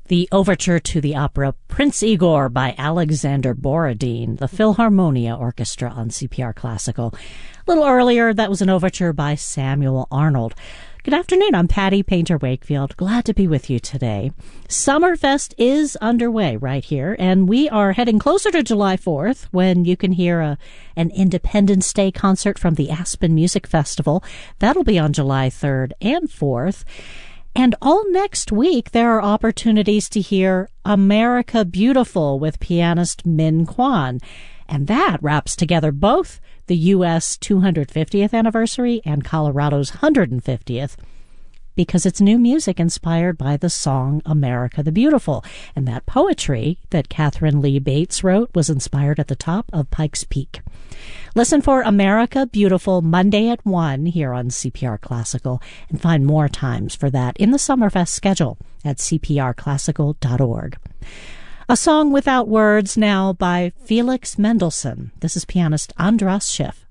The overture to the opera Prince Igor by Alexander Borodin, the Philharmonia Orchestra on CPR Classical. A little earlier, that was an overture by Samuel Arnold. Good afternoon, I'm Patty Painter-Wakefield. Glad to be with you today. Summerfest is underway right here, and we are heading closer to July 4th when you can hear an Independence Day concert from the Aspen Music Festival. That'll be on July 3rd and 4th. And all next week, there are opportunities to hear America Beautiful with pianist Min Kwan. And that wraps together both the U.S. 250th anniversary and Colorado's 150th, because it's new music inspired by the song America the Beautiful. And that poetry that Catherine Lee Bates wrote was inspired at the top of Pikes Peak. Listen for America Beautiful Monday at 1 here on CPR Classical, and find more times for that in the Summerfest schedule at cprclassical.org. A song without words now by Felix Mendelssohn. This is pianist Andras Schiff.